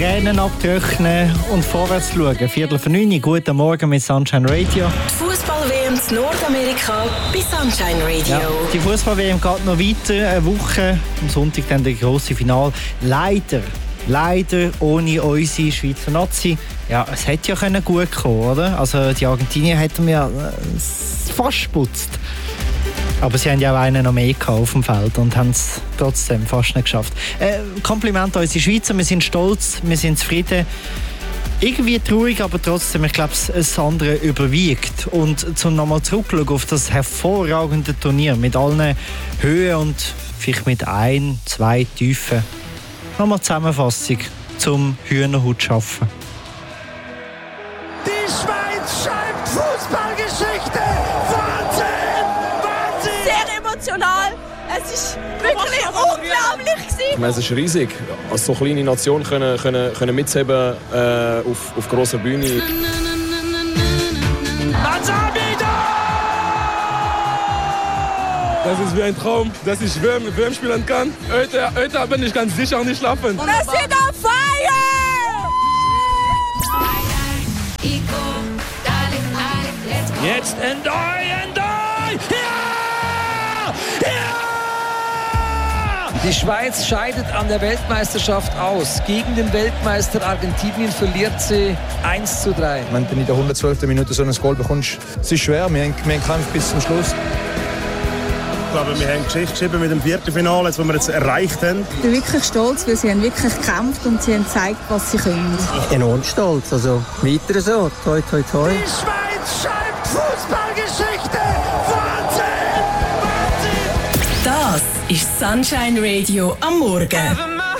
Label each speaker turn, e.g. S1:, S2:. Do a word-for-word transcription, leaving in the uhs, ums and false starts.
S1: Tränen abtrocknen und vorwärts schauen. Viertel vor neun, guten Morgen mit Sunshine Radio.
S2: Die Fußball-W M in Nordamerika bei Sunshine Radio.
S1: Ja, die Fußball-W M geht noch weiter, eine Woche. Am Sonntag dann der grosse Finale. Leider, leider ohne unsere Schweizer Nazi. Ja, es hätte ja können gut kommen, oder? Also die Argentinier hätten wir äh, fast geputzt. Aber sie haben ja auch einen noch mehr auf dem Feld und haben es trotzdem fast nicht geschafft. Äh, Kompliment an unsere Schweizer, wir sind stolz, wir sind zufrieden. Irgendwie traurig, aber trotzdem, ich glaube, das andere überwiegt. Und zum nochmal zurückschauen auf das hervorragende Turnier mit allen Höhen und vielleicht mit ein, zwei Tiefen. Nochmal Zusammenfassung zum Hühnerhut schaffen.
S3: Die Schweiz schreibt Fußballgeschichte! Wahnsinn! Wahnsinn!
S4: Sehr emotional. Es ist wirklich unglaublich gewesen.
S5: Ich meine, es ist riesig. Als so kleine Nation können, können, können mitheben äh, auf, auf grosser Bühne.
S6: Das ist wie ein Traum, dass ich W M spielen kann. Heute, heute bin ich ganz sicher nicht schlafen.
S4: Wir sind on fire!
S3: Jetzt Endoi, Endoi! Ja! Ja!
S7: Die Schweiz scheidet an der Weltmeisterschaft aus. Gegen den Weltmeister Argentinien verliert sie eins zu drei.
S8: Wenn du in der hundertzwölften Minute so ein Goal bekommst, es ist schwer. Wir haben, wir haben gekämpft bis zum Schluss.
S9: Ich glaube, wir haben Geschichte geschrieben mit dem Viertelfinale, das wir jetzt erreicht haben.
S10: Ich bin wirklich stolz, weil sie haben wirklich gekämpft und sie haben gezeigt, was sie können.
S11: Enorm stolz. Also weiter so. Toi, toi, toi.
S3: Die Schweiz schreibt Fußballgeschichte! Wahnsinn! Wahnsinn!
S2: Das ist Sunshine Radio am Morgen.